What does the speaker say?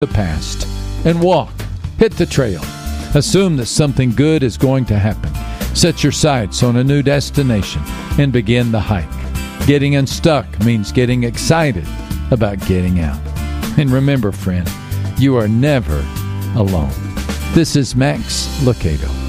the past and walk. Hit the trail. Assume that something good is going to happen. Set your sights on a new destination and begin the hike. Getting unstuck means getting excited about getting out. And remember, friend, you are never alone. This is Max Lucado.